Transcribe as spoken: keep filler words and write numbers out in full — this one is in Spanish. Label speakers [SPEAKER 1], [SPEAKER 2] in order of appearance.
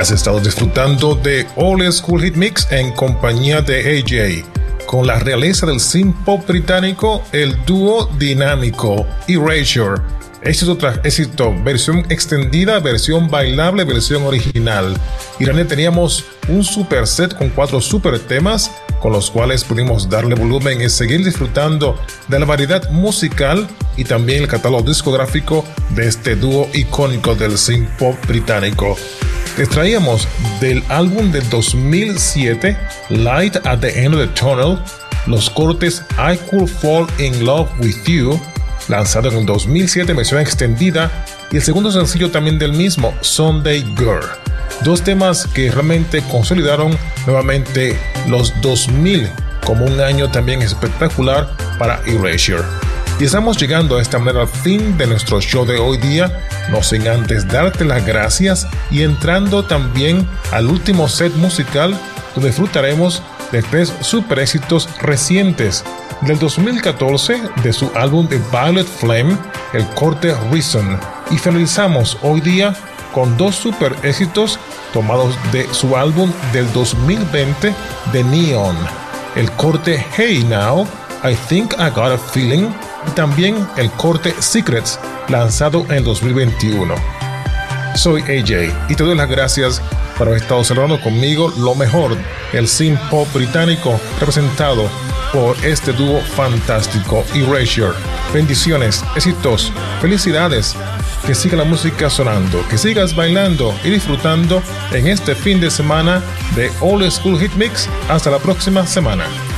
[SPEAKER 1] Has estado disfrutando de Old School Hit Mix en compañía de A J, con la realeza del synth pop británico, el dúo dinámico Erasure. Éxito tras éxito, versión extendida, versión bailable, versión original. Y realmente teníamos un super set con cuatro super temas con los cuales pudimos darle volumen y seguir disfrutando de la variedad musical y también el catálogo discográfico de este dúo icónico del synth pop británico. Les traíamos del álbum de dos mil siete, Light at the End of the Tunnel, los cortes I Could Fall in Love with You, lanzado en el dos mil siete, versión extendida, y el segundo sencillo también del mismo, Sunday Girl. Dos temas que realmente consolidaron nuevamente los dos mil como un año también espectacular para Erasure. Y estamos llegando a esta manera al fin de nuestro show de hoy día, no sin antes darte las gracias y entrando también al último set musical donde disfrutaremos de tres super éxitos recientes del dos mil catorce de su álbum The Violet Flame, el corte Reason, y finalizamos hoy día con dos super éxitos tomados de su álbum del dos mil veinte de Neon, el corte Hey Now, I Think I Got a Feeling, y también el corte Secrets, lanzado en dos mil veintiuno. Soy A J y te doy las gracias por haber estado celebrando conmigo lo mejor del synth pop británico representado por este dúo fantástico Erasure. Bendiciones, éxitos, felicidades, que siga la música sonando, que sigas bailando y disfrutando en este fin de semana de Old School Hit Mix. Hasta la próxima semana.